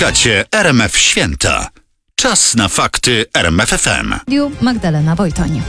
Słuchacie RMF Święta. Czas na fakty RMF FM. Magdalena Wojtoń.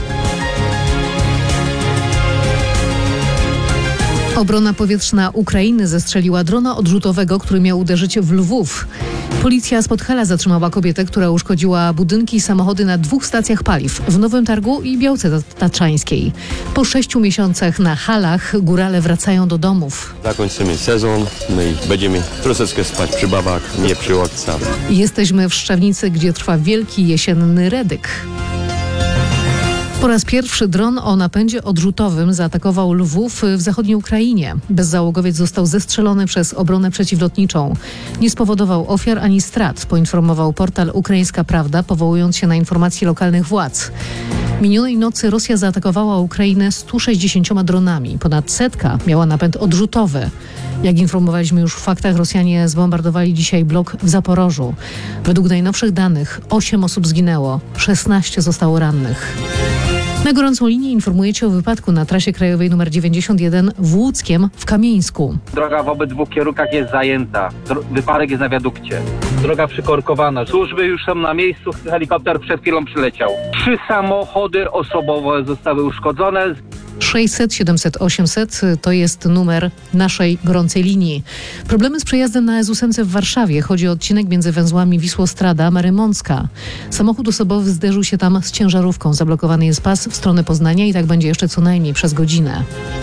Obrona powietrzna Ukrainy zestrzeliła drona odrzutowego, który miał uderzyć w Lwów. Policja z Podhala zatrzymała kobietę, która uszkodziła budynki i samochody na 2 stacjach paliw w Nowym Targu i Białce Tatrzańskiej. Po 6 miesiącach na halach górale wracają do domów. Zakończymy sezon, my będziemy troszeczkę spać przy babach, nie przy łódcach. Jesteśmy w Szczawnicy, gdzie trwa wielki jesienny redyk. Po raz pierwszy dron o napędzie odrzutowym zaatakował Lwów w zachodniej Ukrainie. Bezzałogowiec został zestrzelony przez obronę przeciwlotniczą. Nie spowodował ofiar ani strat, poinformował portal Ukraińska Prawda, powołując się na informacje lokalnych władz. Minionej nocy Rosja zaatakowała Ukrainę 160 dronami. Ponad 100 miała napęd odrzutowy. Jak informowaliśmy już w faktach, Rosjanie zbombardowali dzisiaj blok w Zaporożu. Według najnowszych danych 8 osób zginęło, 16 zostało rannych. Na gorącą linię informujecie o wypadku na trasie krajowej nr 91 w Łódzkiem w Kamieńsku. Droga w obydwu kierunkach jest zajęta. Wypadek jest na wiadukcie. Droga przykorkowana. Służby już są na miejscu. Helikopter przed chwilą przyleciał. 3 samochody osobowe zostały uszkodzone. 600 700 800 to jest numer naszej gorącej linii. Problemy z przejazdem na S8 w Warszawie. Chodzi o odcinek między węzłami Wisłostrada-Marymącka. Samochód osobowy zderzył się tam z ciężarówką. Zablokowany jest pas w stronę Poznania i tak będzie jeszcze co najmniej przez godzinę.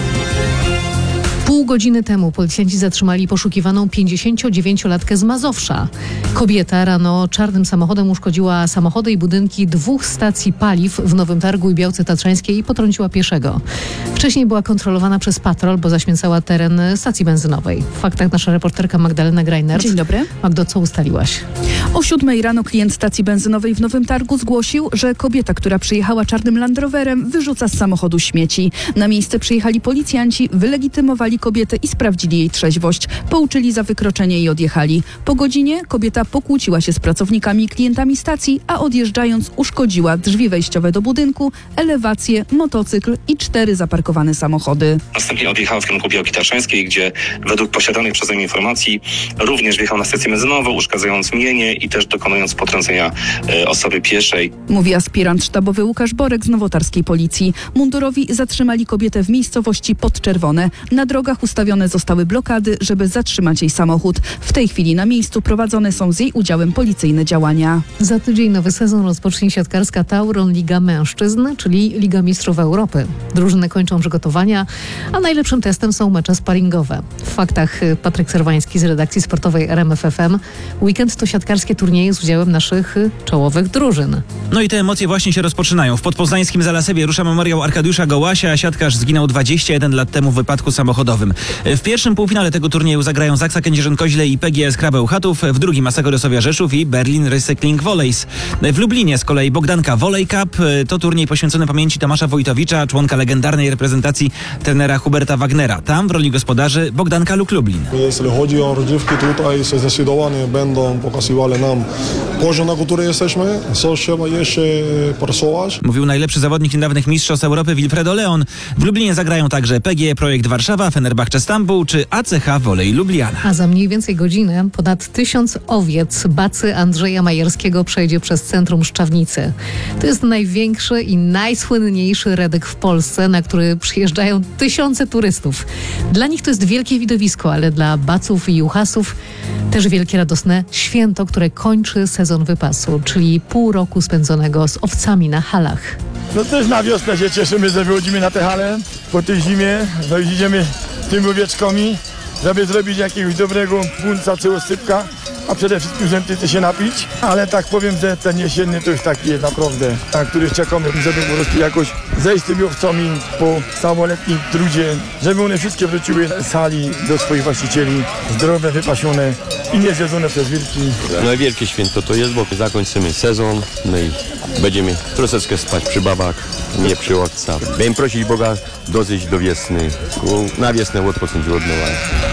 Pół godziny temu policjanci zatrzymali poszukiwaną 59-latkę z Mazowsza. Kobieta rano czarnym samochodem uszkodziła samochody i budynki 2 stacji paliw w Nowym Targu i Białce Tatrzańskiej i potrąciła pieszego. Wcześniej była kontrolowana przez patrol, bo zaśmiecała teren stacji benzynowej. W faktach nasza reporterka Magdalena Grajnert. Dzień dobry. Magdo, co ustaliłaś? O 7 rano klient stacji benzynowej w Nowym Targu zgłosił, że kobieta, która przyjechała czarnym Land Roverem, wyrzuca z samochodu śmieci. Na miejsce przyjechali policjanci, wylegitymowali kobietę i sprawdzili jej trzeźwość. Pouczyli za wykroczenie i odjechali. Po godzinie kobieta pokłóciła się z pracownikami i klientami stacji, a odjeżdżając uszkodziła drzwi wejściowe do budynku, elewację, motocykl i 4 zaparkowane samochody. Następnie odjechał w kierunku Białki Tatrzańskiej, gdzie według posiadanych przeze mnie informacji również wjechał na stację benzynową, uszkadzając mienie i też dokonując potrącenia osoby pieszej. Mówi aspirant sztabowy Łukasz Borek z nowotarskiej policji. Mundurowi zatrzymali kobietę w miejscowości Podczerwone. Na drogach ustawione zostały blokady, żeby zatrzymać jej samochód. W tej chwili na miejscu prowadzone są z jej udziałem policyjne działania. Za tydzień nowy sezon rozpocznie siatkarska Tauron Liga Mężczyzn, czyli Liga Mistrzów Europy. Drużyny kończą przygotowania, a najlepszym testem są mecze sparingowe. W faktach Patryk Serwański z redakcji sportowej RMF FM. Weekend to siatkarskie turnieje z udziałem naszych czołowych drużyn. No i te emocje właśnie się rozpoczynają. W podpoznańskim Zalasebie rusza memoriał Arkadiusza Gołasia. Siatkarz zginął 21 lat temu w wypadku samochodowym. W pierwszym półfinale tego turnieju zagrają Zaksa Kędzierzyn-Koźle i PGS Krabeł-Chatów, w drugim Asseco Resowia Rzeszów i Berlin Recycling Volleys. W Lublinie z kolei Bogdanka Volley Cup. To turniej poświęcony pamięci Tomasza Wojtowicza, członka legendarnej reprezentacji trenera Huberta Wagnera. Tam w roli gospodarzy Bogdanka Luk Lublin. Jeśli chodzi o rozgrywki tutaj, zdecydowanie będą pokazywały nam poziom, na który jesteśmy, co trzeba jeszcze pracować. Mówił najlepszy zawodnik niedawnych mistrzostw Europy Wilfredo Leon. W Lublinie zagrają także PGE Projekt Warszawa, Fenerbahce Stambuł czy ACH Volley Lubliana. A za mniej więcej godzinę ponad 1000 owiec bacy Andrzeja Majerskiego przejdzie przez centrum Szczawnicy. To jest największy i najsłynniejszy redyk w Polsce, na który przyjeżdżają tysiące turystów. Dla nich to jest wielkie widowisko, ale dla baców i juchasów też wielkie radosne święto, które kończy sezon wypasu, czyli pół roku spędzonego z owcami na halach. No też na wiosnę się cieszymy, że wychodzimy na tę halę po tej zimie, no i idziemy tymi owieczkami, żeby zrobić jakiegoś dobrego punca czy osypka, a przede wszystkim żeby się napić. Ale tak powiem, że ten jesienny to już taki jest naprawdę, na który czekamy, żeby po prostu jakoś zejść z tymi owcami po całoletnim trudzie, żeby one wszystkie wróciły z hali do swoich właścicieli, zdrowe, wypasione i niezjedzone przez wilki. No i wielkie święto to jest, bo zakończymy sezon, no i będziemy troszeczkę spać przy babach, nie przy łódcach. Będę prosić Boga dojść do wiosny, bo na wiosnę odpocząć od nowa.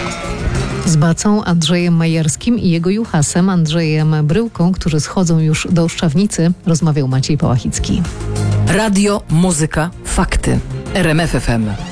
Z bacą Andrzejem Majerskim i jego juchasem Andrzejem Bryłką, którzy schodzą już do Szczawnicy, rozmawiał Maciej Pałachicki. Radio, muzyka, fakty. RMF FM.